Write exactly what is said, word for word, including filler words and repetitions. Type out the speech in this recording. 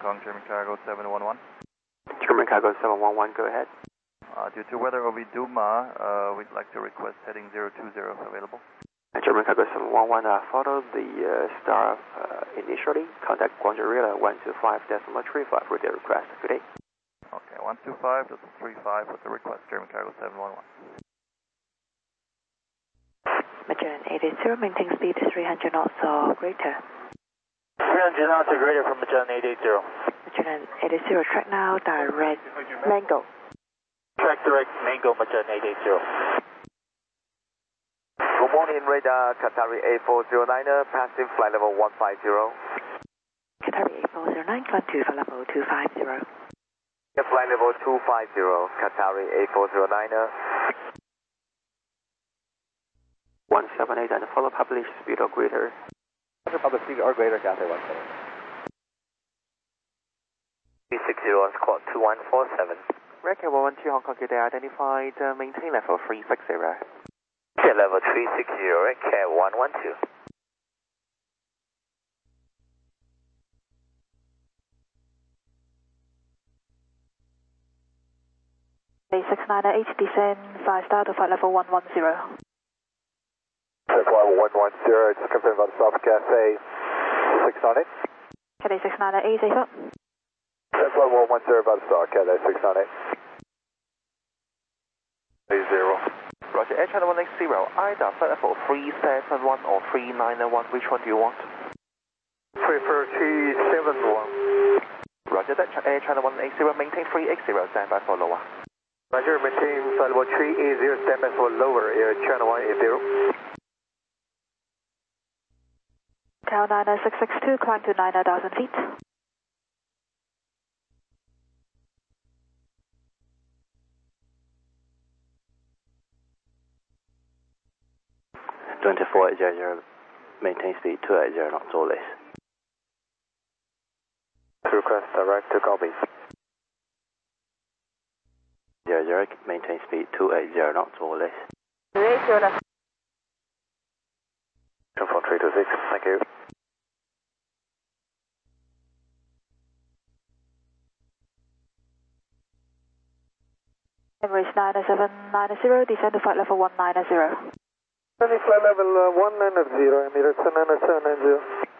Kong, German Cargo seven one one. German Cargo seven one one, go ahead. Uh, due to weather over Duma, uh, we'd like to request heading zero two zero available. German Cargo seven one one, uh, follow the uh, star uh, initially. Contact Guangzhou Radar one two five decimal three five with the request. Good day. Okay, one two five decimal three five with the request, German Cargo seven one one. Magellan eight eight zero, maintain speed three hundred knots or greater. three hundred knots or greater from Magellan eight eight zero. Magellan eight eight zero, track now, direct Mango. Track direct Mango, Magellan eight eight zero. Good morning, radar, Qatari eight four zero nine, passive flight level one five zero. Qatari eight four zero nine, climb to flight level two five zero. Flight level two five zero, Qatari eight four zero nine. one seven eight and follow published speed or greater. Published speed or greater, Qatari one seven. three six zero, squawk two one four seven. Record one one two Hong Kong, good day, identified, uh, maintain level three six zero. Okay, level three six zero, Cat one one two. eight six nine H, descend five star to flight level one one zero. Flight level one one zero, just confirm about the South Cathay six nine eight. Cathay six nine eight, safe up. Flight level one one zero about the South Cathay six nine eight. eight zero. Roger, Air China one eight zero, either flight level three seven one or three nine one, which one do you want? Prefer three seven one. Roger that, Air China one eight zero, maintain three eight zero, stand by for lower. Roger, maintain flight level three eight zero, stand by for lower, Air China one eight zero. Tower nine six six two, climb to nine thousand feet. twenty-four eight zero, maintain speed two eight zero knots or less. Request direct to copy. zero zero, maintain speed two eight zero knots or less. two eight zero left. Four three two six, thank you. Emirates nine seven nine zero, descend to flight level one nine zero. Flight level uh, one nine zero, Emirates nine seven nine zero.